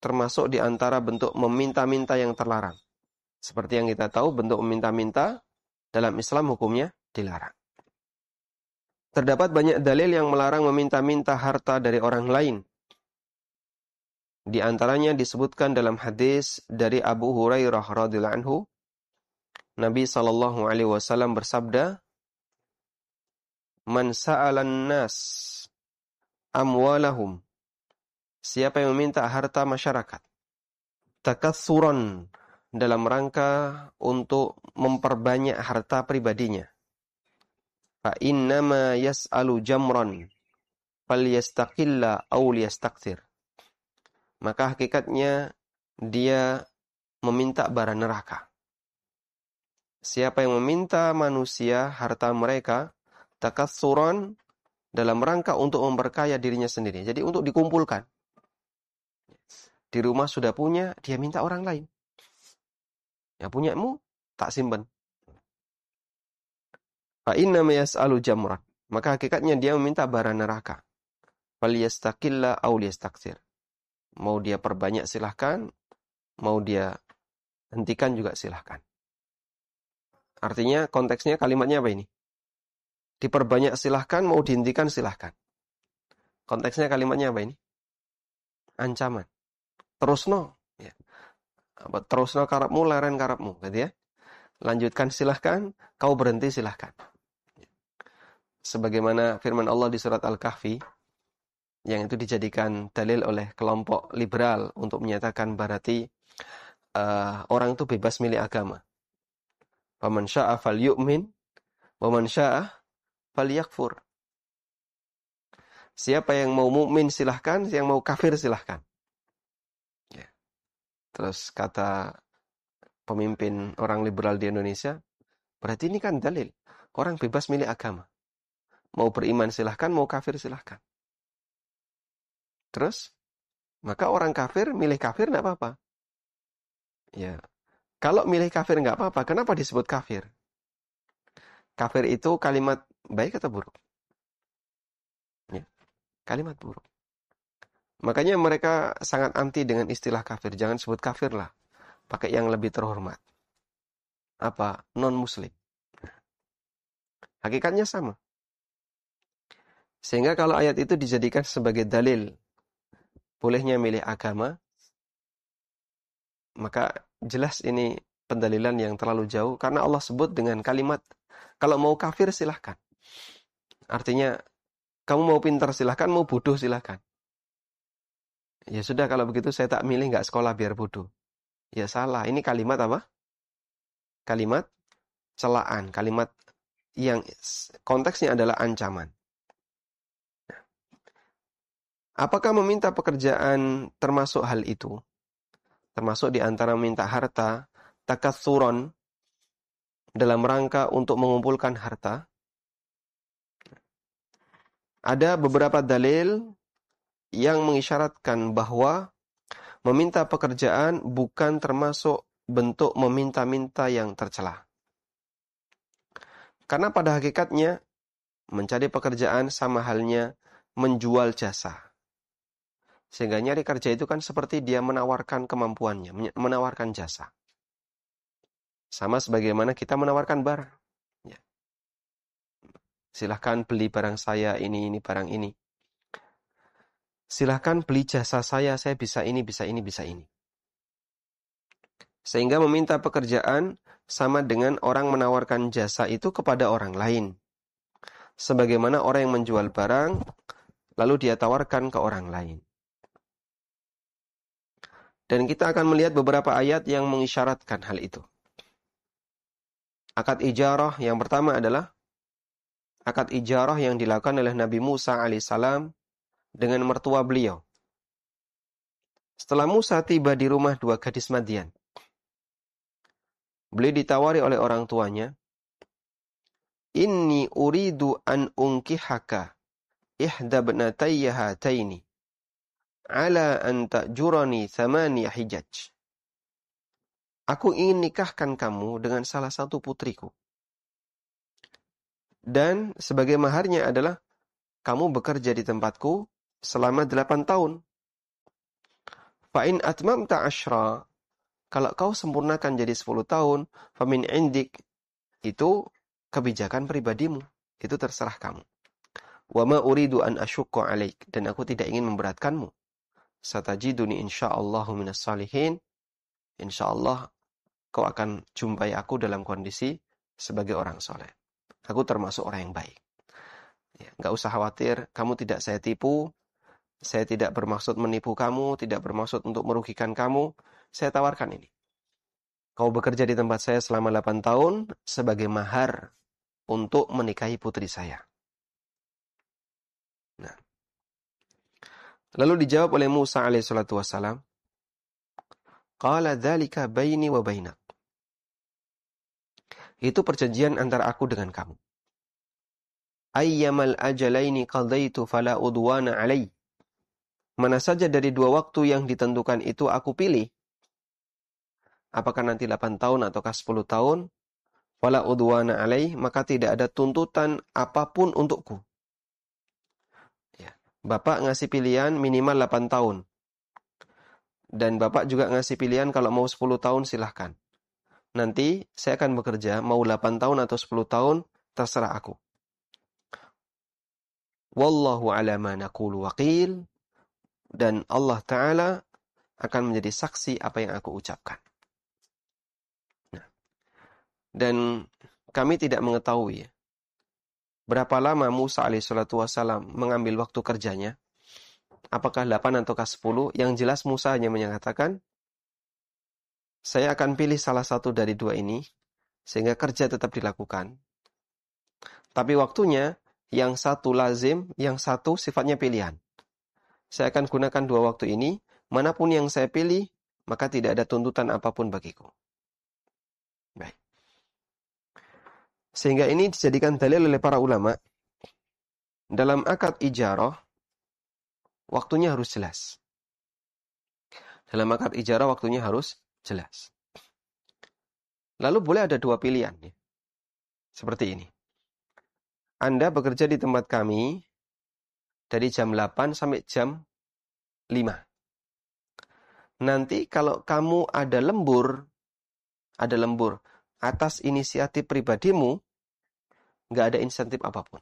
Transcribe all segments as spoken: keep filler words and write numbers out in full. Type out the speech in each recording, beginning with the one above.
termasuk di antara bentuk meminta-minta yang terlarang. Seperti yang kita tahu, bentuk meminta-minta dalam Islam hukumnya dilarang. Terdapat banyak dalil yang melarang meminta-minta harta dari orang lain. Di antaranya disebutkan dalam hadis dari Abu Hurairah radhiyallahu anhu, Nabi sallallahu alaihi wasallam bersabda, "Man sa'alan nas amwalahum." Siapa yang meminta harta masyarakat takatsuran, dalam rangka untuk memperbanyak harta pribadinya, fa innama yas'alu jamran falyastaqilla aw liyastakthir. Maka hakikatnya dia meminta bara neraka. Siapa yang meminta manusia harta mereka takatsuran, dalam rangka untuk memperkaya dirinya sendiri. Jadi untuk dikumpulkan. Di rumah sudah punya, dia minta orang lain. Yang punyamu, tak simpan. Fa inna yas'alu jamran. Maka hakikatnya dia meminta bara neraka. Falyastaqilla aw liyastakthir. Mau dia perbanyak silahkan, mau dia hentikan juga silahkan. Artinya konteksnya kalimatnya apa ini? Diperbanyak silahkan, mau dihentikan silahkan. Konteksnya kalimatnya apa ini? Ancaman. Terusno. Ya. Terusno karepmu, leren karepmu. Gitu ya. Lanjutkan silahkan, kau berhenti silahkan. Sebagaimana firman Allah di surat Al-Kahfi, yang itu dijadikan dalil oleh kelompok liberal untuk menyatakan berarti uh, orang itu bebas milih agama. Faman syaa'a falyu'min, wa man syaa'a falyakfur. Siapa yang mau mukmin silahkan, yang mau kafir silahkan. Ya. Terus kata pemimpin orang liberal di Indonesia, berarti ini kan dalil. Orang bebas milih agama. Mau beriman silahkan, mau kafir silahkan. Terus, maka orang kafir milih kafir tidak apa-apa. Ya, kalau milih kafir nggak apa-apa, kenapa disebut kafir? Kafir itu kalimat baik atau buruk? Ya, kalimat buruk. Makanya mereka sangat anti dengan istilah kafir. Jangan sebut kafir lah. Pakai yang lebih terhormat. Apa? Non-muslim. Hakikatnya sama. Sehingga kalau ayat itu dijadikan sebagai dalil bolehnya milih agama, maka jelas ini pendalilan yang terlalu jauh. Karena Allah sebut dengan kalimat, kalau mau kafir silahkan. Artinya, kamu mau pintar silahkan, mau bodoh silahkan. Ya sudah, kalau begitu saya tak milih nggak sekolah biar bodoh. Ya salah, ini kalimat apa? Kalimat celaan, kalimat yang konteksnya adalah ancaman. Apakah meminta pekerjaan termasuk hal itu? Termasuk di antara meminta harta, takatsuron, dalam rangka untuk mengumpulkan harta. Ada beberapa dalil yang mengisyaratkan bahwa meminta pekerjaan bukan termasuk bentuk meminta-minta yang tercela. Karena pada hakikatnya, mencari pekerjaan sama halnya menjual jasa. Sehingga nyari kerja itu kan seperti dia menawarkan kemampuannya, menawarkan jasa. Sama sebagaimana kita menawarkan barang. Ya. Silahkan beli barang saya, ini, ini, barang ini. Silahkan beli jasa saya, saya bisa ini, bisa ini, bisa ini. Sehingga meminta pekerjaan sama dengan orang menawarkan jasa itu kepada orang lain. Sebagaimana orang yang menjual barang, lalu dia tawarkan ke orang lain. Dan kita akan melihat beberapa ayat yang mengisyaratkan hal itu. Akad ijarah yang pertama adalah akad ijarah yang dilakukan oleh Nabi Musa alaihissalam dengan mertua beliau. Setelah Musa tiba di rumah dua gadis Madian, beliau ditawari oleh orang tuanya, "Inni uridu an unkihaka ihda bnatayya hataini ala an ta'jurani thamaniya hijaj." Aku ingin nikahkan kamu dengan salah satu putriku. Dan sebagai maharnya adalah kamu bekerja di tempatku selama delapan tahun. Fa in atmamta asyra, kalau kau sempurnakan jadi sepuluh tahun, famin indik, itu kebijakan pribadimu, itu terserah kamu. Wa ma uridu an asyukka alaik, dan aku tidak ingin memberatkanmu. Satajiduni insyaallahu minas salihin, insyaallah kau akan jumpai aku dalam kondisi sebagai orang soleh. Aku termasuk orang yang baik. Ya, nggak usah khawatir, kamu tidak saya tipu, saya tidak bermaksud menipu kamu, tidak bermaksud untuk merugikan kamu. Saya tawarkan ini. Kau bekerja di tempat saya selama delapan tahun sebagai mahar untuk menikahi putri saya. Nah. Lalu dijawab oleh Musa alaihi salatu wassalam, qala dzalika baini wa bainak. Itu perjanjian antara aku dengan kamu. Ayyamal ajalaini qadaitu fala udwana alai. Mana saja dari dua waktu yang ditentukan itu aku pilih. Apakah nanti delapan tahun ataukah sepuluh tahun? Fala udwana alai, maka tidak ada tuntutan apapun untukku. Ya. Bapak ngasih pilihan minimal delapan tahun. Dan Bapak juga ngasih pilihan kalau mau sepuluh tahun silahkan. Nanti saya akan bekerja mau delapan tahun atau sepuluh tahun, terserah aku. Wallahu ala ma naqulu waqil, dan Allah Ta'ala akan menjadi saksi apa yang aku ucapkan. Nah, dan kami tidak mengetahui berapa lama Musa alaihissalatu wassalam mengambil waktu kerjanya. Apakah delapan ataukah sepuluh? Yang jelas Musa hanya menyatakan, saya akan pilih salah satu dari dua ini, sehingga kerja tetap dilakukan. Tapi waktunya, yang satu lazim, yang satu sifatnya pilihan. Saya akan gunakan dua waktu ini, manapun yang saya pilih, maka tidak ada tuntutan apapun bagiku. Baik. Sehingga ini dijadikan dalil oleh para ulama, dalam akad ijarah, waktunya harus jelas. Dalam akad ijarah, waktunya harus jelas. Lalu boleh ada dua pilihan. Ya. Seperti ini. Anda bekerja di tempat kami dari jam delapan sampai jam lima. Nanti kalau kamu ada lembur, ada lembur atas inisiatif pribadimu, nggak ada insentif apapun.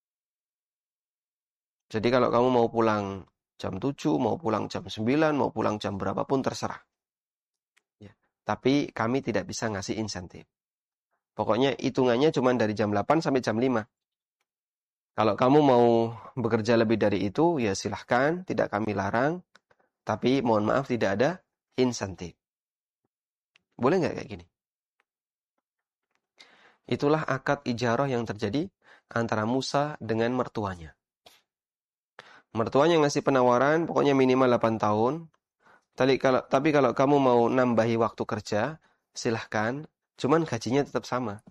Jadi kalau kamu mau pulang jam tujuh, mau pulang jam sembilan, mau pulang jam berapapun terserah. Ya. Tapi kami tidak bisa ngasih insentif. Pokoknya hitungannya cuma dari jam delapan sampai jam lima. Kalau kamu mau bekerja lebih dari itu, ya silahkan, tidak kami larang. Tapi mohon maaf tidak ada insentif. Boleh nggak kayak gini? Itulah akad ijarah yang terjadi antara Musa dengan mertuanya. Mertuanya ngasih penawaran, pokoknya minimal delapan tahun. Tapi kalau, tapi kalau kamu mau nambahi waktu kerja, silahkan. Cuman gajinya tetap sama.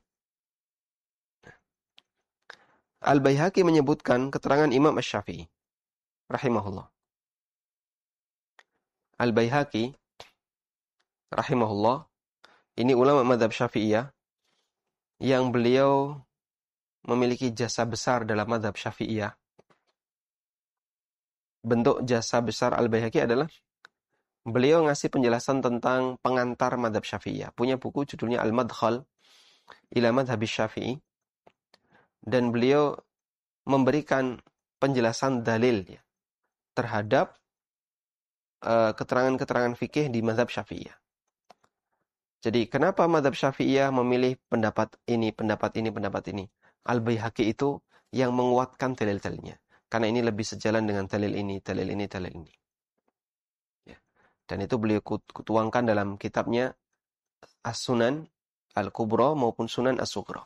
Al-Baihaqi menyebutkan keterangan Imam Asy-Syafi'i rahimahullah. Al-Baihaqi rahimahullah, ini ulama mazhab Syafi'iyah yang beliau memiliki jasa besar dalam mazhab Syafi'iyah. Bentuk jasa besar Al-Baihaqi adalah beliau ngasih penjelasan tentang pengantar mazhab Syafi'iyah. Punya buku judulnya Al-Madkhal ila Madhhab Syafi'i. Dan beliau memberikan penjelasan dalil ya, terhadap uh, keterangan-keterangan fikih di mazhab Syafi'iyah. Jadi kenapa mazhab Syafi'iyah memilih pendapat ini, pendapat ini, pendapat ini? Al-Baihaqi itu yang menguatkan dalil-dalilnya. Karena ini lebih sejalan dengan dalil ini, dalil ini, dalil ini. Ya. Dan itu beliau kutuangkan dalam kitabnya As-Sunan Al-Kubra maupun Sunan As-Sughra.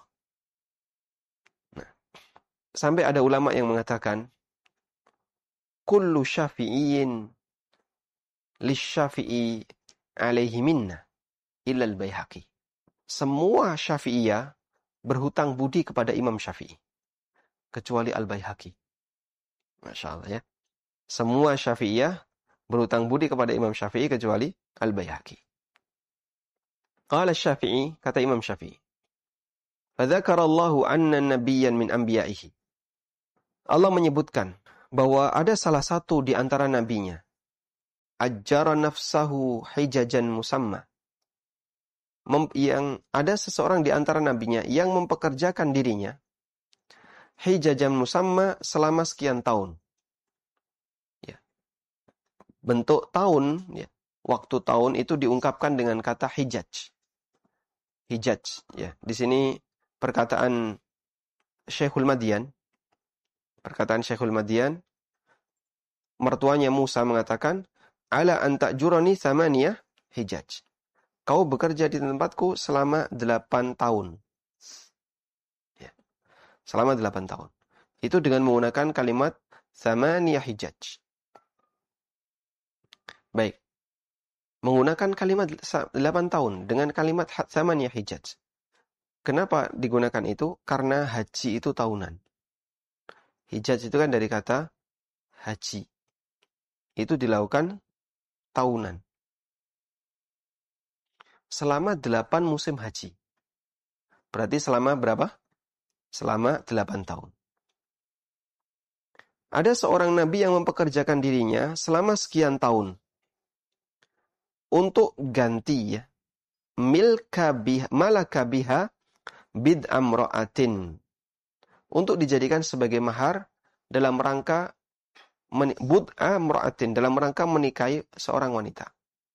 Sampai ada ulama yang mengatakan, kullu syafi'iyyin lisyafi'i alaihi minna illa al-Baihaqi. Semua Syafi'iyah berhutang budi kepada Imam Syafi'i, kecuali Al-Baihaqi. Masya Allah ya. Semua Syafi'iyah berhutang budi kepada Imam Syafi'i, kecuali Al-Baihaqi. Qala Syafi'i, kata Imam Syafi'i, fadzakarallahu anna nabiyyan min anbiya'ihi. Allah menyebutkan bahwa ada salah satu di antara nabinya, ajjara nafsahu hijajan musamma. Mem- yang ada seseorang di antara nabinya yang mempekerjakan dirinya hijajan musamma selama sekian tahun. Ya. Bentuk tahun, ya. Waktu tahun itu diungkapkan dengan kata hijaj. Hijaj, ya. Di sini perkataan Syekhul Madian, perkataan Syekhul Madian, mertuanya Musa mengatakan, ala an ta'jurani thamaniyah hijaj. Kau bekerja di tempatku selama delapan tahun. Ya. Selama delapan tahun. Itu dengan menggunakan kalimat thamaniyah hijaj. Baik. Menggunakan kalimat delapan tahun dengan kalimat thamaniyah hijaj. Kenapa digunakan itu? Karena haji itu tahunan. Hijaj itu kan dari kata haji. Itu dilakukan tahunan. Selama delapan musim haji. Berarti selama berapa? Selama delapan tahun. Ada seorang nabi yang mempekerjakan dirinya selama sekian tahun. Untuk ganti ya. Milka biha, malaka biha bid'amra'atin. Untuk dijadikan sebagai mahar dalam rangka bud'a mra'atin, dalam rangka menikahi seorang wanita.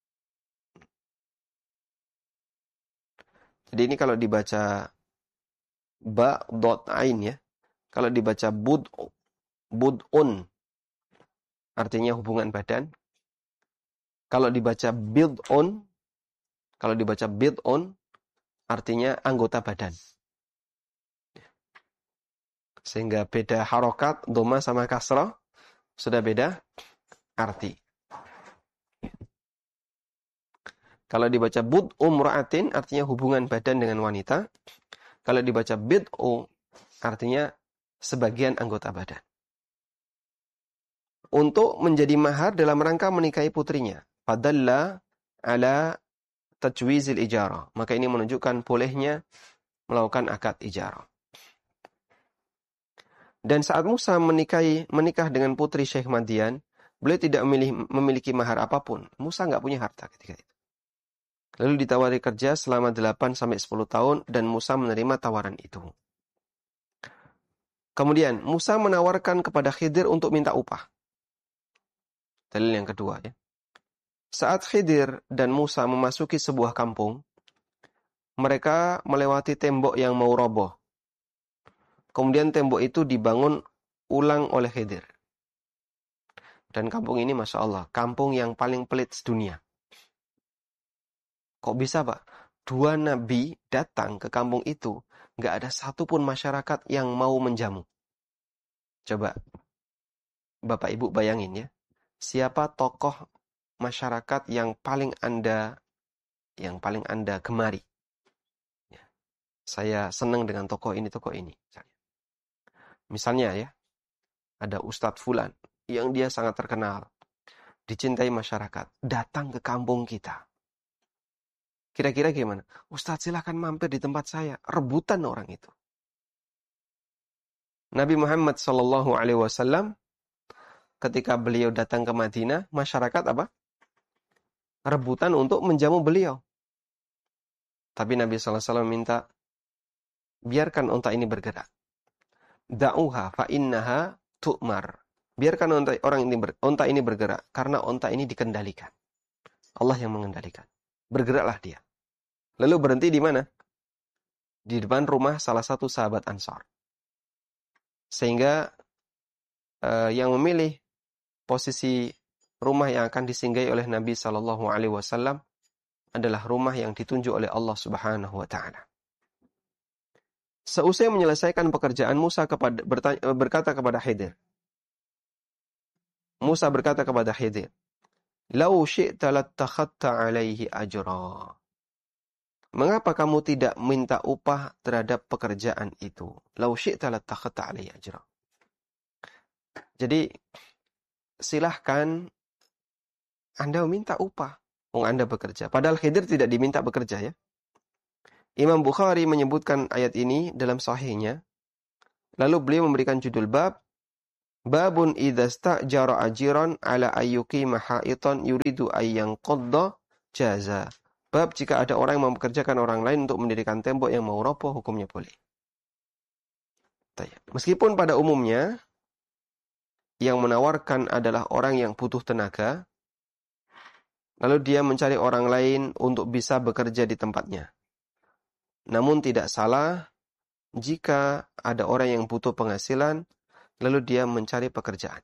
Jadi ini kalau dibaca ba dot ain ya. Kalau dibaca bud bud'un artinya hubungan badan. Kalau dibaca bid'un, kalau dibaca bid'un artinya anggota badan. Sehingga beda harokat, doma sama kasrah, sudah beda arti. Kalau dibaca bud'u mra'atin artinya hubungan badan dengan wanita. Kalau dibaca bid'u artinya sebagian anggota badan. Untuk menjadi mahar dalam rangka menikahi putrinya. Fadalla ala tajwizil ijarah. Maka ini menunjukkan bolehnya melakukan akad ijarah. Dan saat Musa menikahi menikah dengan putri Syekh Madian, beliau tidak memilih, memiliki mahar apapun. Musa nggak punya harta ketika itu. Lalu ditawari kerja selama delapan sampai sepuluh tahun dan Musa menerima tawaran itu. Kemudian Musa menawarkan kepada Khidir untuk minta upah. Dalil yang kedua ya. Saat Khidir dan Musa memasuki sebuah kampung, mereka melewati tembok yang mau roboh. Kemudian tembok itu dibangun ulang oleh Khidir. Dan kampung ini Masya Allah, kampung yang paling pelit sedunia. Kok bisa Pak? Dua nabi datang ke kampung itu, nggak ada satupun masyarakat yang mau menjamu. Coba, Bapak Ibu bayangin ya, siapa tokoh masyarakat yang paling Anda, yang paling Anda gemari? Ya. Saya senang dengan tokoh ini, tokoh ini. Misalnya ya, ada Ustadz Fulan, yang dia sangat terkenal, dicintai masyarakat, datang ke kampung kita. Kira-kira gimana? Ustadz silakan mampir di tempat saya. Rebutan orang itu. Nabi Muhammad shallallahu alaihi wasallam ketika beliau datang ke Madinah, masyarakat apa? Rebutan untuk menjamu beliau. Tapi Nabi shallallahu alaihi wasallam minta, biarkan unta ini bergerak. Da'uha fa'innaha tu'mar. Biarkan unta, orang ini ber, unta ini bergerak. Karena unta ini dikendalikan. Allah yang mengendalikan. Bergeraklah dia. Lalu berhenti di mana? Di depan rumah salah satu sahabat Ansar. Sehingga uh, yang memilih posisi rumah yang akan disinggahi oleh Nabi Shallallahu Alaihi Wasallam adalah rumah yang ditunjuk oleh Allah Subhanahu Wa Taala. Seusai menyelesaikan pekerjaan, Musa kepada, bertanya, berkata kepada Khidir. Musa berkata kepada Khidir, "Lau syi'ta lattakhadta alaihi ajra." Mengapa kamu tidak minta upah terhadap pekerjaan itu? Lau syi'ta lattakhadta alaihi ajra. Jadi silahkan Anda meminta upah, wong Anda bekerja. Padahal Khidir tidak diminta bekerja ya. Imam Bukhari menyebutkan ayat ini dalam sahihnya. Lalu beliau memberikan judul bab Babun idza sta'jara ajiran ala ayyuki mahaitan yuridu ayyang qadda jaza. Bab jika ada orang yang mempekerjakan orang lain untuk mendirikan tembok yang mau roboh, hukumnya boleh. Meskipun pada umumnya yang menawarkan adalah orang yang butuh tenaga, lalu dia mencari orang lain untuk bisa bekerja di tempatnya. Namun tidak salah jika ada orang yang butuh penghasilan, lalu dia mencari pekerjaan.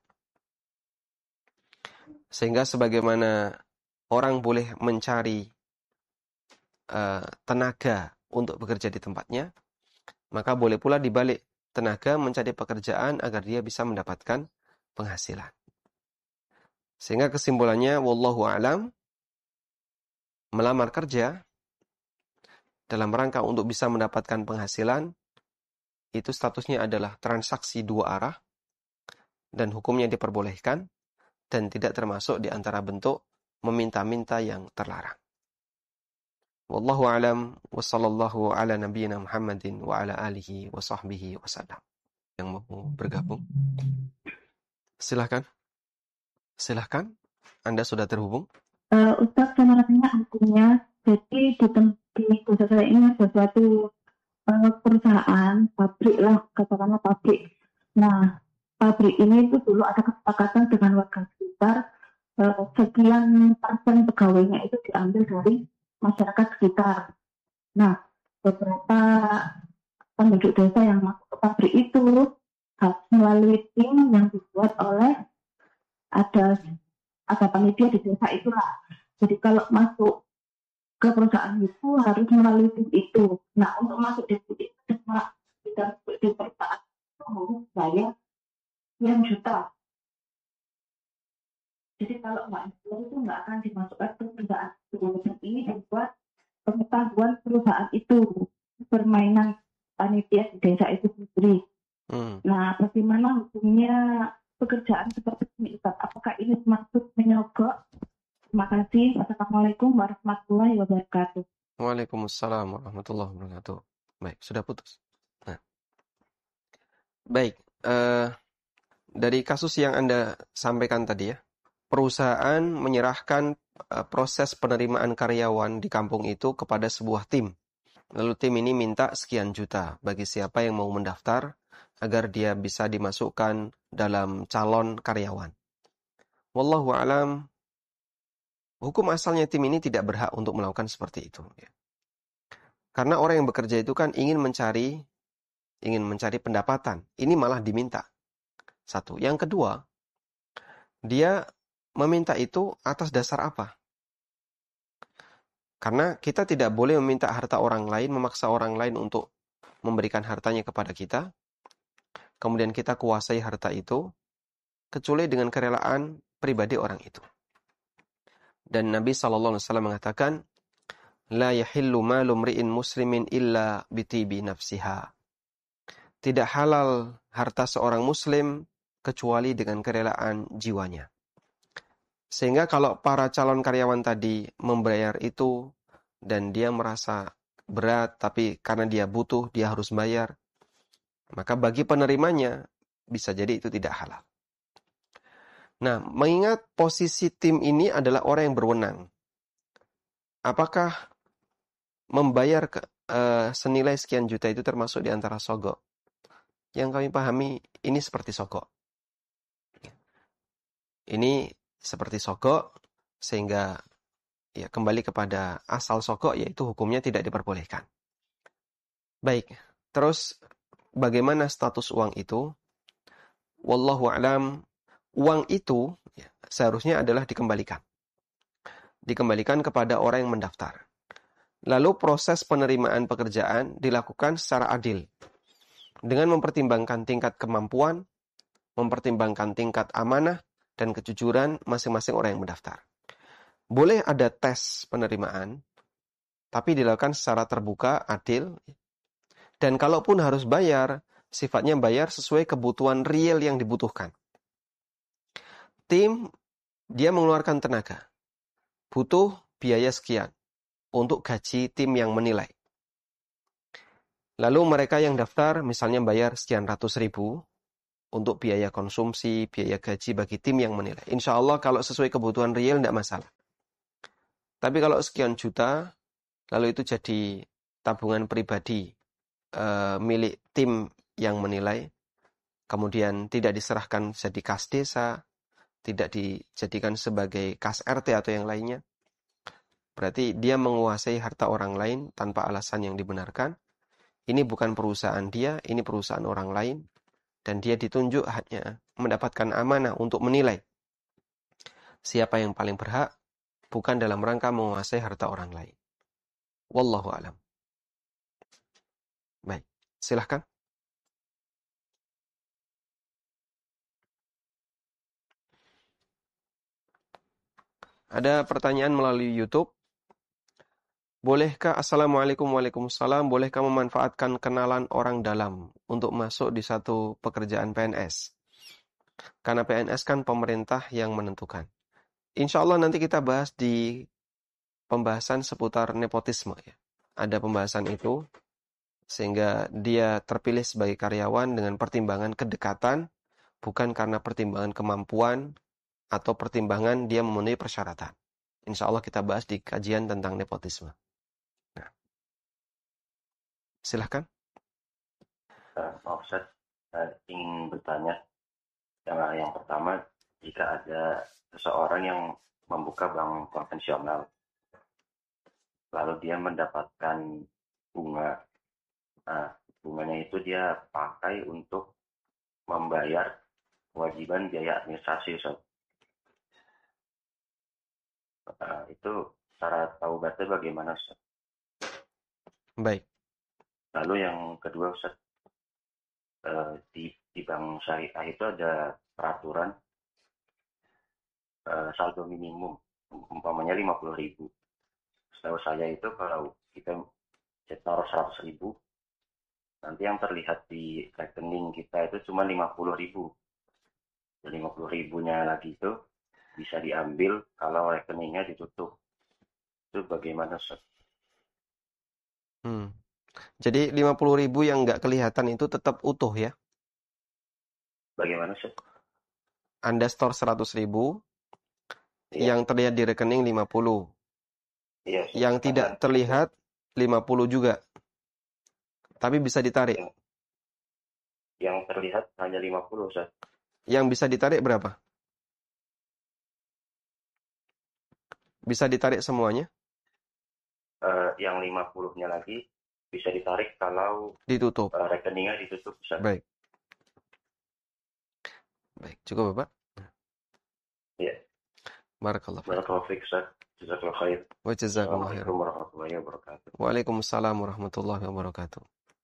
Sehingga sebagaimana orang boleh mencari uh, tenaga untuk bekerja di tempatnya, maka boleh pula dibalik tenaga mencari pekerjaan agar dia bisa mendapatkan penghasilan. Sehingga kesimpulannya, wallahu a'lam, melamar kerja dalam rangka untuk bisa mendapatkan penghasilan, itu statusnya adalah transaksi dua arah, dan hukumnya diperbolehkan, dan tidak termasuk di antara bentuk meminta-minta yang terlarang. Wallahu a'lam, wa sallallahu ala nabiyyina Muhammadin wa ala alihi wa sahbihi wasallam. Yang mau bergabung, silahkan. Silahkan, Anda sudah terhubung. Uh, Ustaz, saya mau tanya hukumnya. Jadi di di desa saya ini ada suatu uh, perusahaan pabrik lah, katakanlah pabrik. Nah, pabrik ini itu dulu ada kesepakatan dengan warga sekitar, uh, sekian persen pegawainya itu diambil dari masyarakat sekitar. Nah, beberapa penduduk desa yang masuk ke pabrik itu harus melalui tim yang dibuat oleh ada ada panitia di desa itulah. Jadi kalau masuk ke perusahaan itu harus melalui tim itu. Nah, untuk masuk di tim itu cuma kita di perusahaan itu harus bayar sekian juta. Jadi kalau nggak itu nggak akan dimasukkan ke perusahaan itu. Dan ini dibuat pengetahuan perusahaan itu, permainan panitia di desa itu sendiri. Hmm. Nah, bagaimana hukumnya pekerjaan seperti ini, Ustaz? Apakah ini termasuk menyogok? Terima kasih. Wassalamualaikum warahmatullahi wabarakatuh. Waalaikumsalam warahmatullahi wabarakatuh. Baik, sudah putus. Nah. Baik, uh, dari kasus yang Anda sampaikan tadi ya, perusahaan menyerahkan uh, proses penerimaan karyawan di kampung itu kepada sebuah tim. Lalu tim ini minta sekian juta bagi siapa yang mau mendaftar agar dia bisa dimasukkan dalam calon karyawan. Wallahu a'lam, hukum asalnya tim ini tidak berhak untuk melakukan seperti itu. Ya. Karena orang yang bekerja itu kan ingin mencari, ingin mencari pendapatan. Ini malah diminta. Satu. Yang kedua, dia meminta itu atas dasar apa? Karena kita tidak boleh meminta harta orang lain, memaksa orang lain untuk memberikan hartanya kepada kita. Kemudian kita kuasai harta itu, kecuali dengan kerelaan pribadi orang itu. Dan Nabi shallallahu alaihi wasallam mengatakan, La yahillu malu mri'in muslimin illa bitibi nafsiha. Tidak halal harta seorang muslim, kecuali dengan kerelaan jiwanya. Sehingga kalau para calon karyawan tadi membayar itu, dan dia merasa berat, tapi karena dia butuh, dia harus bayar, maka bagi penerimanya, bisa jadi itu tidak halal. Nah, mengingat posisi tim ini adalah orang yang berwenang, apakah membayar ke, uh, senilai sekian juta itu termasuk di antara sogok? Yang kami pahami, ini seperti sogok. Ini seperti sogok, sehingga ya kembali kepada asal sogok, yaitu hukumnya tidak diperbolehkan. Baik, terus bagaimana status uang itu? Wallahu a'lam, uang itu ya, seharusnya adalah dikembalikan. Dikembalikan kepada orang yang mendaftar. Lalu proses penerimaan pekerjaan dilakukan secara adil. Dengan mempertimbangkan tingkat kemampuan, mempertimbangkan tingkat amanah, dan kejujuran masing-masing orang yang mendaftar. Boleh ada tes penerimaan, tapi dilakukan secara terbuka, adil. Dan kalaupun harus bayar, sifatnya bayar sesuai kebutuhan real yang dibutuhkan. Tim, dia mengeluarkan tenaga. Butuh biaya sekian untuk gaji tim yang menilai. Lalu mereka yang daftar, misalnya bayar sekian ratus ribu, untuk biaya konsumsi, biaya gaji bagi tim yang menilai. Insya Allah kalau sesuai kebutuhan real tidak masalah. Tapi kalau sekian juta, lalu itu jadi tabungan pribadi e, milik tim yang menilai, kemudian tidak diserahkan jadi kas desa, tidak dijadikan sebagai kas R T atau yang lainnya, berarti dia menguasai harta orang lain tanpa alasan yang dibenarkan. Ini bukan perusahaan dia, ini perusahaan orang lain. Dan dia ditunjuk hanya mendapatkan amanah untuk menilai siapa yang paling berhak, bukan dalam rangka menguasai harta orang lain. Wallahu a'lam. Baik, silahkan. Ada pertanyaan melalui YouTube. Bolehkah, Assalamualaikum Waalaikumsalam, bolehkah memanfaatkan kenalan orang dalam untuk masuk di satu pekerjaan P N S? Karena P N S kan pemerintah yang menentukan. Insya Allah nanti kita bahas di pembahasan seputar nepotisme. Ya. Ada pembahasan itu, sehingga dia terpilih sebagai karyawan dengan pertimbangan kedekatan, bukan karena pertimbangan kemampuan, atau pertimbangan dia memenuhi persyaratan. Insya Allah kita bahas di kajian tentang nepotisme. Nah, silahkan. Uh, Ustaz, uh, ingin bertanya. Yang, yang pertama, jika ada seseorang yang membuka bank konvensional, lalu dia mendapatkan bunga, nah, bunganya itu dia pakai untuk membayar kewajiban biaya administrasi, Ustaz. Uh, itu cara taubatnya bagaimana, Ustaz? Baik. Lalu yang kedua, Ustaz, uh, di, di bank syariah itu ada peraturan uh, saldo minimum, umpamanya lima puluh ribu. Setahu saya itu kalau kita taruh seratus ribu, nanti yang terlihat di rekening kita itu cuma lima puluh ribu. Dan lima puluh ribunya lagi itu bisa diambil kalau rekeningnya ditutup. Itu bagaimana, Ustaz? Hmm. Jadi lima puluh ribu yang nggak kelihatan itu tetap utuh ya? Bagaimana, Ustaz? Anda store seratus ribu, ya. Yang terlihat di rekening lima puluh. Iya, Ustaz. Yang tidak Karena terlihat lima puluh juga. Tapi bisa ditarik. Yang, yang terlihat hanya lima puluh, Ustaz. Yang bisa ditarik berapa? Bisa ditarik semuanya? Uh, yang lima puluh-nya lagi bisa ditarik kalau ditutup. Uh, rekeningnya ditutup, Ustaz. Baik. Baik, cukup Bapak? Iya. Barakallahu fiik. Barakallahu fiik, Ustaz. Jazakallahu khair. Wa jazakumullahu khairan. Assalamualaikum warahmatullahi wabarakatuh. Waalaikumsalam warahmatullahi wabarakatuh.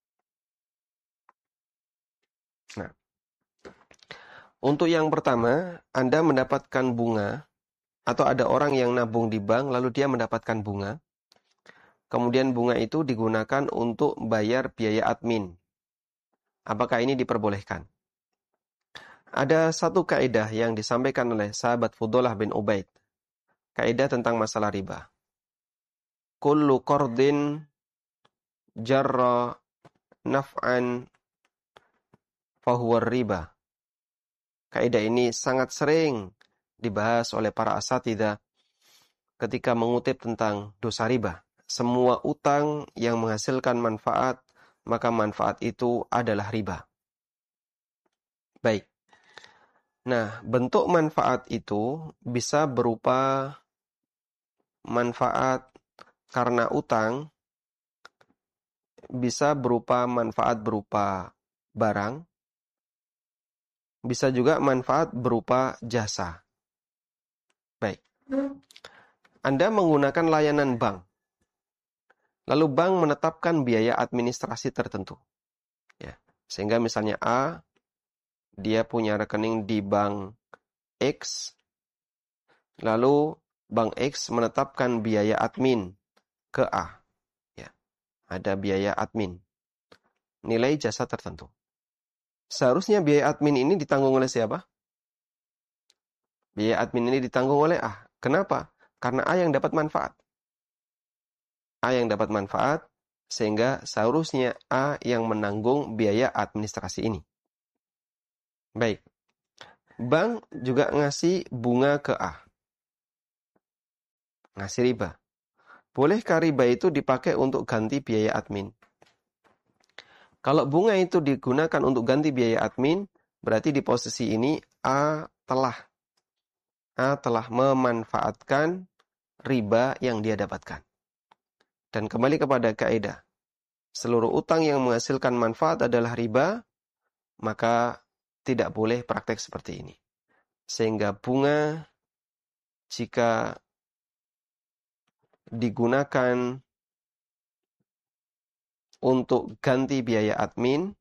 Nah, untuk yang pertama, Anda mendapatkan bunga, atau ada orang yang nabung di bank, lalu dia mendapatkan bunga, kemudian bunga itu digunakan untuk bayar biaya admin. Apakah ini diperbolehkan? Ada satu kaidah yang disampaikan oleh sahabat Fudalah bin Ubaid. Kaidah tentang masalah riba. Kullu qardin jarra naf'an fahuwa riba. Kaidah ini sangat sering dibahas oleh para asatidzah ketika mengutip tentang dosa riba. Semua utang yang menghasilkan manfaat, maka manfaat itu adalah riba. Baik. Nah, bentuk manfaat itu bisa berupa manfaat karena utang, bisa berupa manfaat berupa barang, bisa juga manfaat berupa jasa. Baik. Anda menggunakan layanan bank. Lalu bank menetapkan biaya administrasi tertentu. Ya. Sehingga misalnya A, dia punya rekening di bank X, lalu bank X menetapkan biaya admin ke A. Ya. Ada biaya admin. Nilai jasa tertentu. Seharusnya biaya admin ini ditanggung oleh siapa? Biaya admin ini ditanggung oleh A. Kenapa? Karena A yang dapat manfaat. A yang dapat manfaat, sehingga seharusnya A yang menanggung biaya administrasi ini. Baik. Bank juga ngasih bunga ke A. Ngasih riba. Bolehkah riba itu dipakai untuk ganti biaya admin? Kalau bunga itu digunakan untuk ganti biaya admin, berarti di posisi ini A telah A telah memanfaatkan riba yang dia dapatkan. Dan kembali kepada kaidah, seluruh utang yang menghasilkan manfaat adalah riba, maka tidak boleh praktek seperti ini. Sehingga bunga jika digunakan untuk ganti biaya admin,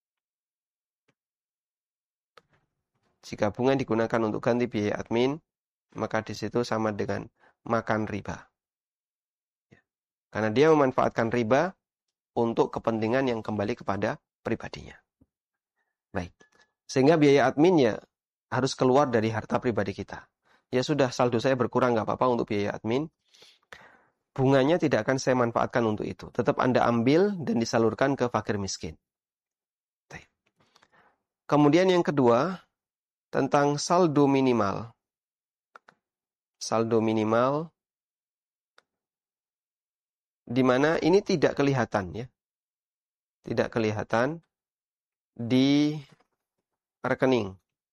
jika bunga digunakan untuk ganti biaya admin, maka di situ sama dengan makan riba. Karena dia memanfaatkan riba untuk kepentingan yang kembali kepada pribadinya. Baik. Sehingga biaya adminnya harus keluar dari harta pribadi kita. Ya sudah, saldo saya berkurang, nggak apa-apa untuk biaya admin. Bunganya tidak akan saya manfaatkan untuk itu. Tetap Anda ambil dan disalurkan ke fakir miskin. Baik. Kemudian yang kedua, tentang saldo minimal. Saldo minimal, di mana ini tidak kelihatan ya. Tidak kelihatan di rekening.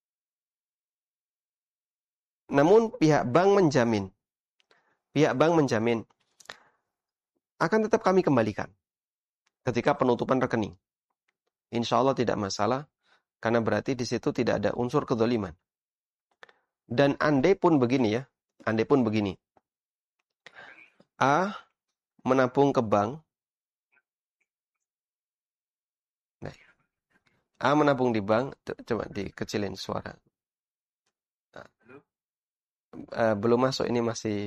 Namun pihak bank menjamin. Pihak bank menjamin akan tetap kami kembalikan ketika penutupan rekening. Insya Allah tidak masalah, karena berarti di situ tidak ada unsur kedzaliman. Dan andai pun begini ya, andai pun begini. A menabung ke bank. Nah, A menabung di bank, coba dikecilin suara. Uh, belum masuk, ini masih.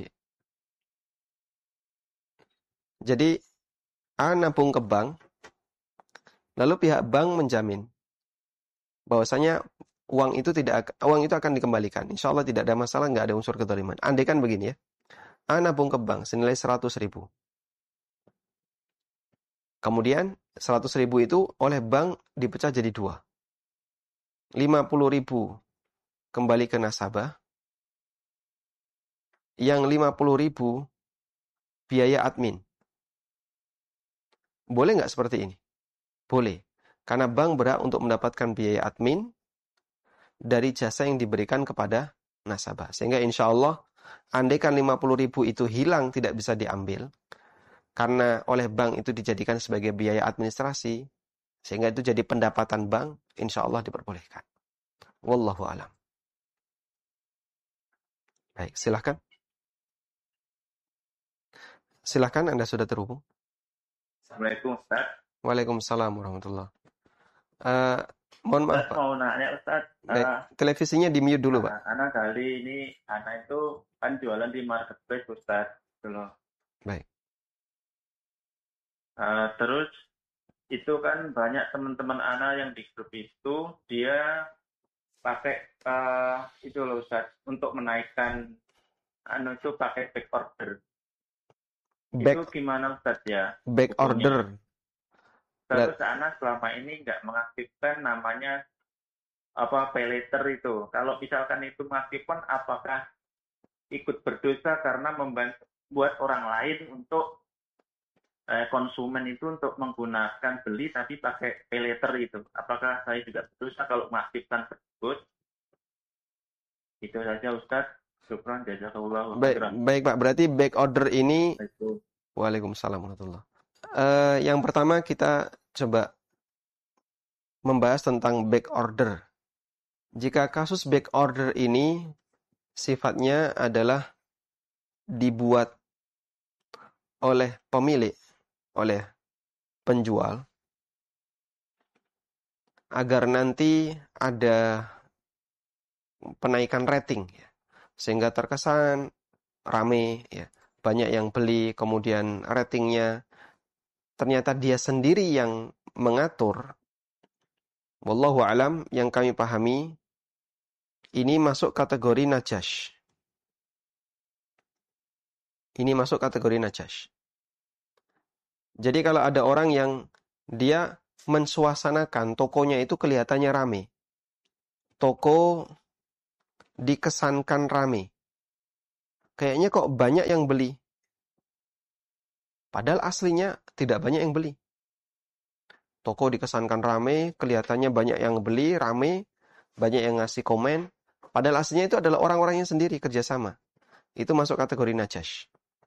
Jadi A nabung ke bank, lalu pihak bank menjamin bahwasanya uang itu tidak uang itu akan dikembalikan. Insya Allah tidak ada masalah, nggak ada unsur kedzaliman. Andai kan begini ya, A nabung ke bank senilai seratus ribu. Kemudian seratus ribu itu oleh bank dipecah jadi dua. lima puluh ribu kembali ke nasabah. Yang lima puluh ribu biaya admin. Boleh nggak seperti ini? Boleh. Karena bank berhak untuk mendapatkan biaya admin dari jasa yang diberikan kepada nasabah. Sehingga insya Allah, andaikan lima puluh ribu itu hilang, tidak bisa diambil, karena oleh bank itu dijadikan sebagai biaya administrasi, sehingga itu jadi pendapatan bank, insya Allah diperbolehkan. Wallahu a'lam. Baik, silahkan. Silahkan, Anda sudah terhubung. Assalamualaikum Ustaz. Waalaikumsalam warahmatullahi wabarakatuh. Uh, mohon maaf Ustaz Pak. mau nanya Ustaz. Baik, Uh, televisinya di mute dulu uh, Pak. anak kali ini anak itu kan jualan di marketplace Ustaz. Gitu. Baik. Uh, terus itu kan banyak teman-teman anak yang di grup itu dia pakai uh, itu loh Ustaz untuk menaikkan anu itu pakai back order. Back, itu gimana Ustaz ya? Back hukumnya? order. Terus anak selama ini nggak mengaktifkan namanya apa pay later itu. Kalau misalkan itu mengaktifkan, apakah ikut berdosa karena membuat orang lain untuk eh, konsumen itu untuk menggunakan beli tapi pakai pay later itu? Apakah saya juga berdosa kalau mengaktifkan tersebut? Itu saja Ustaz. Syukran, jazakallah. Baik, baik Pak, berarti back order ini. Itu. Waalaikumsalam warahmatullahi wabarakatuh. Uh, yang pertama kita coba membahas tentang back order. Jika kasus back order ini sifatnya adalah dibuat oleh pemilik, oleh penjual, agar nanti ada penaikan rating, ya, sehingga terkesan rame, ya, banyak yang beli, kemudian ratingnya ternyata dia sendiri yang mengatur. Wallahu alam, yang kami pahami ini masuk kategori najash. Ini masuk kategori najash. Jadi kalau ada orang yang dia mensuasanakan tokonya itu kelihatannya rame, toko dikesankan rame. Kayaknya kok banyak yang beli. Padahal aslinya tidak banyak yang beli. Toko dikesankan rame, kelihatannya banyak yang beli, rame, banyak yang ngasih komen. Padahal aslinya itu adalah orang-orangnya sendiri kerjasama. Itu masuk kategori najash.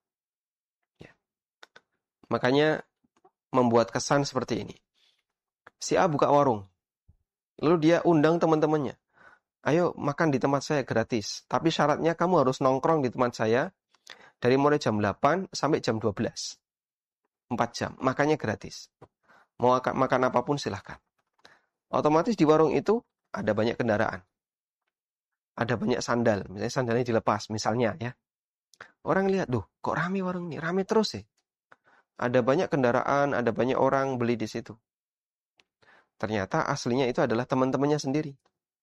Ya. Makanya membuat kesan seperti ini. Si A buka warung. Lalu dia undang teman-temannya. Ayo makan di tempat saya gratis. Tapi syaratnya kamu harus nongkrong di tempat saya dari mulai jam delapan sampai jam dua belas. empat jam. Makannya gratis. Mau makan apapun silahkan. Otomatis di warung itu ada banyak kendaraan. Ada banyak sandal. Misalnya sandalnya dilepas. Misalnya ya. Orang lihat, duh kok rame warung ini. Rame terus ya. Ada banyak kendaraan. Ada banyak orang beli di situ. Ternyata aslinya itu adalah teman-temannya sendiri.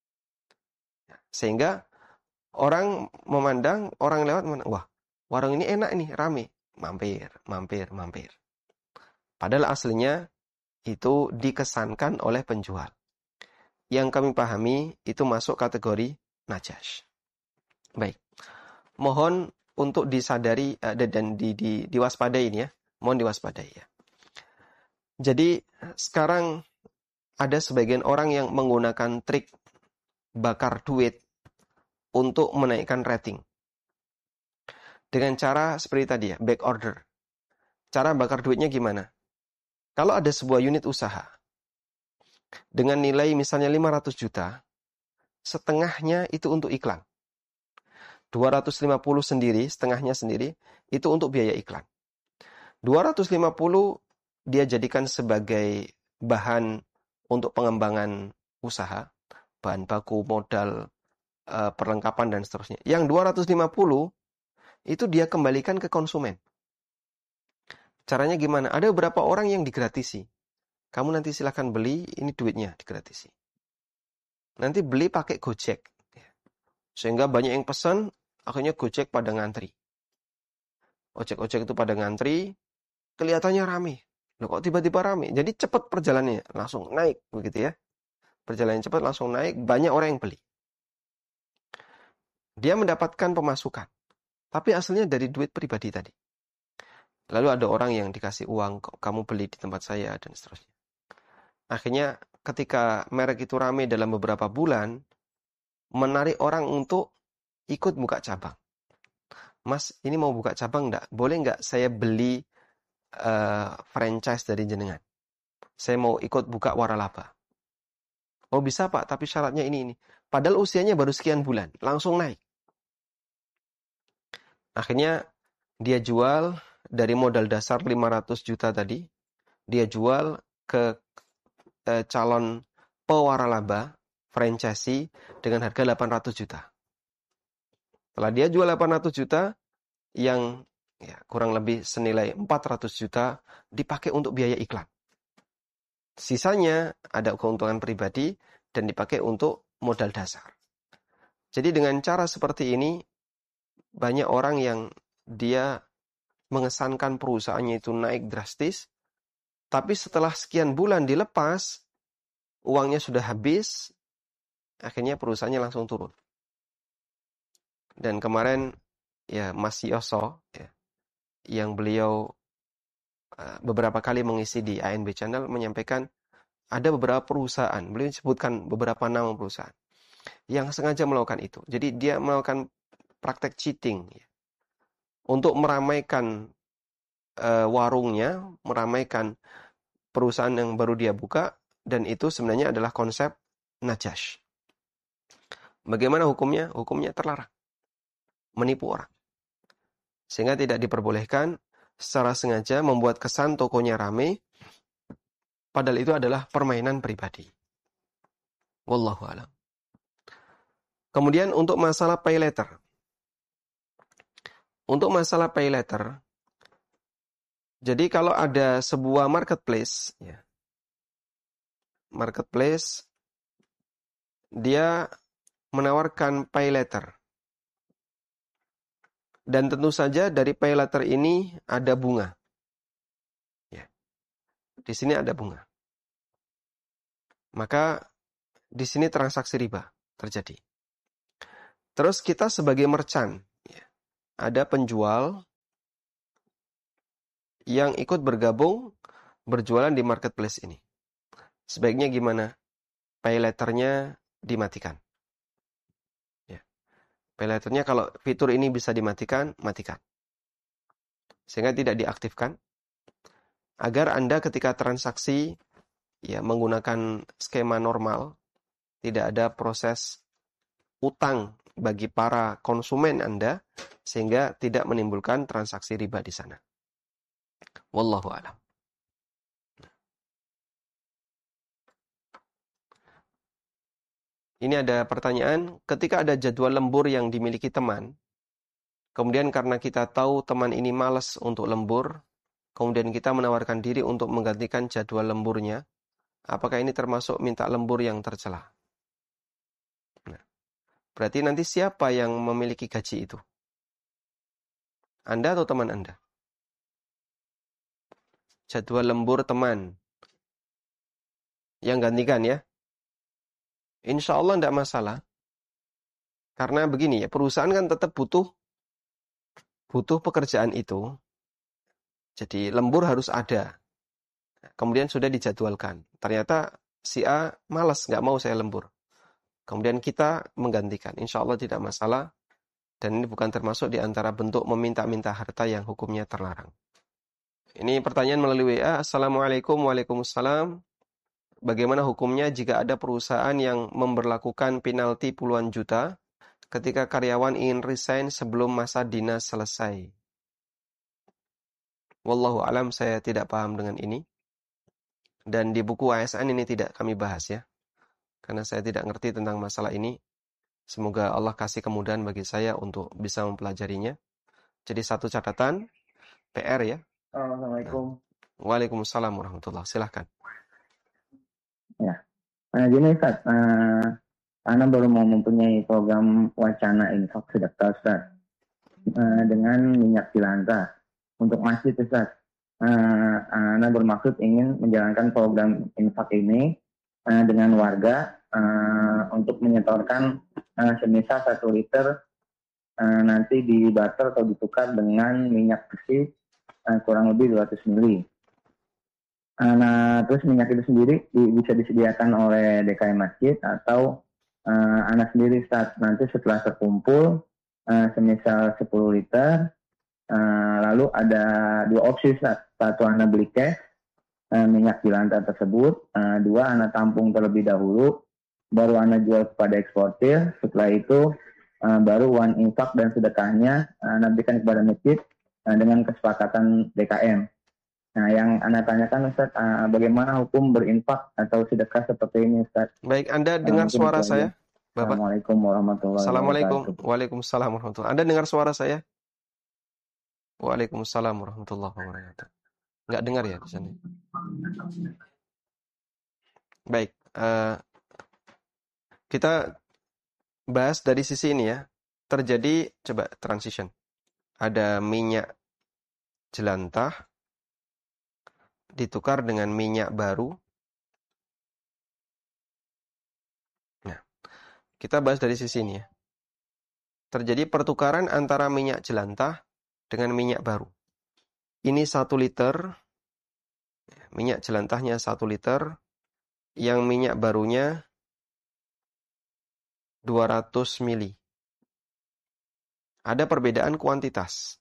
Sehingga orang memandang, orang lewat, wah warung ini enak nih, rame. Mampir, mampir, mampir. Padahal aslinya itu dikesankan oleh penjual. Yang kami pahami itu masuk kategori najash. Baik. Mohon untuk disadari uh, dan di, di, diwaspadai ini ya. Mohon diwaspadai ya. Jadi sekarang ada sebagian orang yang menggunakan trik bakar duit untuk menaikkan rating. Dengan cara seperti tadi ya, back order. Cara bakar duitnya gimana? Kalau ada sebuah unit usaha dengan nilai misalnya lima ratus juta, setengahnya itu untuk iklan. dua ratus lima puluh sendiri, setengahnya sendiri, itu untuk biaya iklan. dua ratus lima puluh dia jadikan sebagai bahan untuk pengembangan usaha, bahan baku, modal, uh, perlengkapan, dan seterusnya. Yang dua ratus lima puluh itu dia kembalikan ke konsumen. Caranya gimana? Ada beberapa orang yang digratisi. Kamu nanti silahkan beli, ini duitnya digratisi. Nanti beli pakai Gojek. Sehingga banyak yang pesan, akhirnya Gojek pada ngantri. Ojek-ojek itu pada ngantri, kelihatannya rame. Loh kok tiba-tiba rame? Jadi cepat perjalanannya, langsung naik begitu ya. Perjalanan cepat langsung naik, banyak orang yang beli. Dia mendapatkan pemasukan. Tapi aslinya dari duit pribadi tadi. Lalu ada orang yang dikasih uang, kamu beli di tempat saya, dan seterusnya. Akhirnya ketika merek itu rame dalam beberapa bulan, menarik orang untuk ikut buka cabang. Mas, ini mau buka cabang enggak? Boleh enggak saya beli uh, franchise dari jenengan? Saya mau ikut buka waralaba. Oh bisa Pak, tapi syaratnya ini ini. Padahal usianya baru sekian bulan, langsung naik. Akhirnya dia jual dari modal dasar lima ratus juta tadi, dia jual ke eh, calon pewaralaba, franchisee dengan harga delapan ratus juta. Setelah dia jual delapan ratus juta, yang ya, kurang lebih senilai empat ratus juta dipakai untuk biaya iklan. Sisanya ada keuntungan pribadi dan dipakai untuk modal dasar. Jadi dengan cara seperti ini, banyak orang yang dia mengesankan perusahaannya itu naik drastis, tapi setelah sekian bulan dilepas, uangnya sudah habis, akhirnya perusahaannya langsung turun. Dan kemarin ya Mas Yoso, ya, yang beliau uh, beberapa kali mengisi di A N B Channel menyampaikan ada beberapa perusahaan, beliau sebutkan beberapa nama perusahaan yang sengaja melakukan itu. Jadi dia melakukan praktek cheating ya, untuk meramaikan uh, warungnya, meramaikan perusahaan yang baru dia buka, dan itu sebenarnya adalah konsep najash. Bagaimana hukumnya? Hukumnya terlarang. Menipu orang. Sehingga tidak diperbolehkan secara sengaja membuat kesan tokonya rame, padahal itu adalah permainan pribadi. Wallahu a'lam. Kemudian untuk masalah pay letter. Untuk masalah pay letter, jadi kalau ada sebuah marketplace, ya, marketplace, dia menawarkan pay letter. Dan tentu saja dari pay letter ini ada bunga. Ya. Di sini ada bunga. Maka di sini transaksi riba. terjadi. Terus kita sebagai merchant, ya, ada penjual yang ikut bergabung berjualan di marketplace ini. Sebaiknya gimana? Pay later-nya dimatikan. Ya. Pay later-nya kalau fitur ini bisa dimatikan, matikan. Sehingga tidak diaktifkan. Agar Anda ketika transaksi ya menggunakan skema normal, tidak ada proses utang bagi para konsumen Anda, sehingga tidak menimbulkan transaksi riba di sana. Wallahu a'lam. Ini ada pertanyaan, ketika ada jadwal lembur yang dimiliki teman, kemudian karena kita tahu teman ini malas untuk lembur, kemudian kita menawarkan diri untuk menggantikan jadwal lemburnya, apakah ini termasuk minta lembur yang tercela? Nah, berarti nanti siapa yang memiliki gaji itu? Anda atau teman Anda? Jadwal lembur teman yang gantikan ya. Insya Allah tidak masalah. Karena begini ya, perusahaan kan tetap butuh butuh pekerjaan itu. Jadi lembur harus ada. Kemudian sudah dijadwalkan. Ternyata si A malas, nggak mau saya lembur. Kemudian kita menggantikan. Insya Allah tidak masalah. Dan ini bukan termasuk di antara bentuk meminta-minta harta yang hukumnya terlarang. Ini pertanyaan melalui W A. Assalamualaikum, waalaikumsalam. Bagaimana hukumnya jika ada perusahaan yang memberlakukan penalti puluhan juta ketika karyawan ingin resign sebelum masa dinas selesai? Wallahu alam, saya tidak paham dengan ini. Dan di buku A S N ini tidak kami bahas ya. Karena saya tidak ngerti tentang masalah ini. Semoga Allah kasih kemudahan bagi saya untuk bisa mempelajarinya. Jadi satu catatan, P R ya. Assalamualaikum. Waalaikumsalam warahmatullahi wabarakatuh. Silahkan. Ya, nah gini Ustaz, uh, Ana baru mau mempunyai program wacana infak sedekah Ustaz, uh, dengan minyak jelantah untuk masjid Ustaz. Uh, Ana bermaksud ingin menjalankan program infak ini uh, dengan warga uh, untuk menyetorkan uh, semisal satu liter uh, nanti dibarter atau ditukar dengan minyak bersih uh, kurang lebih dua ratus mililiter. Nah, terus minyak itu sendiri di, bisa disediakan oleh D K M Masjid atau uh, Ana sendiri Ustaz. Nanti setelah terkumpul uh, semisal sepuluh liter, uh, lalu ada dua opsi Ustaz. Satu Ana beli cash, uh, minyak jelantah tersebut. Uh, dua Ana tampung terlebih dahulu, baru Ana jual kepada eksportir. Setelah itu uh, baru uang infak dan sedekahnya uh, Ana berikan kepada masjid uh, dengan kesepakatan D K M. Nah, yang Anda tanyakan Ustaz, uh, bagaimana hukum berinfak atau sedekah seperti ini Ustaz? Baik, Anda dengar uh, suara saya? Bapak? Assalamualaikum warahmatullahi Assalamualaikum. wabarakatuh. Waalaikumsalam warahmatullahi wabarakatuh. Anda dengar suara saya? Waalaikumsalam warahmatullahi wabarakatuh. Enggak dengar ya di sana? Baik, uh, kita bahas dari sisi ini ya. Terjadi, coba transition. Ada minyak jelantah ditukar dengan minyak baru. Nah, kita bahas dari sisi ini ya. Terjadi pertukaran antara minyak jelantah dengan minyak baru. Ini satu liter, minyak jelantahnya satu liter, yang minyak barunya dua ratus mililiter. Ada perbedaan kuantitas.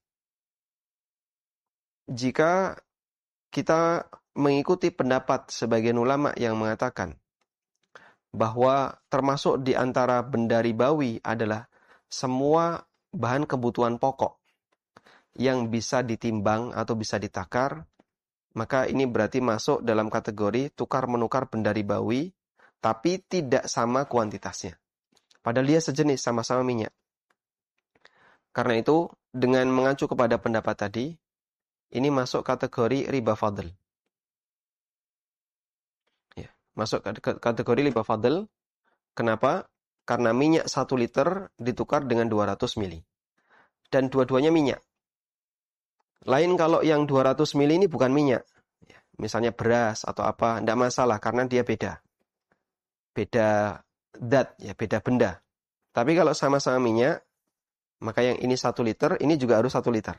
Jika kita mengikuti pendapat sebagian ulama yang mengatakan bahwa termasuk di antara benda ribawi adalah semua bahan kebutuhan pokok yang bisa ditimbang atau bisa ditakar, maka ini berarti masuk dalam kategori tukar-menukar benda ribawi, tapi tidak sama kuantitasnya. Padahal dia sejenis, sama-sama minyak. Karena itu, dengan mengacu kepada pendapat tadi, ini masuk kategori riba fadl. Ya, masuk kategori riba fadl. Kenapa? Karena minyak satu liter ditukar dengan dua ratus mililiter. Dan dua-duanya minyak. Lain kalau yang dua ratus mililiter ini bukan minyak. Ya, misalnya beras atau apa, tidak masalah karena dia beda. Beda zat, ya beda benda. Tapi kalau sama-sama minyak, maka yang ini satu liter, ini juga harus satu liter.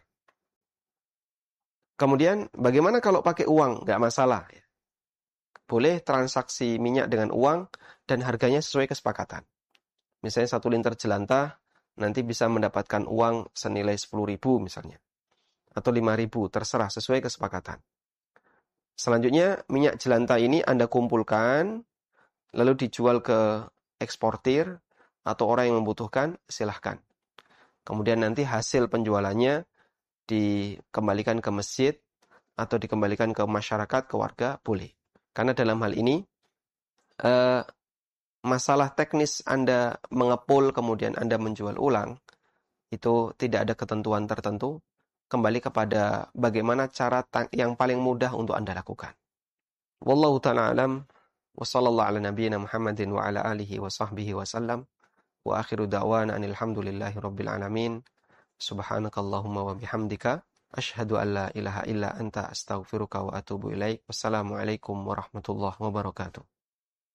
Kemudian bagaimana kalau pakai uang? Nggak masalah. Boleh transaksi minyak dengan uang dan harganya sesuai kesepakatan. Misalnya satu liter jelantah, nanti bisa mendapatkan uang senilai sepuluh ribu misalnya. Atau lima ribu, terserah sesuai kesepakatan. Selanjutnya, minyak jelantah ini Anda kumpulkan, lalu dijual ke eksportir atau orang yang membutuhkan, silahkan. Kemudian nanti hasil penjualannya dikembalikan ke masjid atau dikembalikan ke masyarakat, ke warga, boleh. Karena dalam hal ini, eh, masalah teknis Anda mengepul kemudian Anda menjual ulang, itu tidak ada ketentuan tertentu, kembali kepada bagaimana cara yang paling mudah untuk Anda lakukan. Wallahu ta'ala alam, wa sallallahu ala nabiyyina Muhammadin wa ala alihi wa sahbihi wa sallam, wa akhiru da'wana anil hamdulillahi rabbil alamin, subhanakallahumma wa bihamdika, asyhadu an la ilaha illa anta astaghfiruka wa atubu ilaik. Wassalamualaikum warahmatullahi wabarakatuh.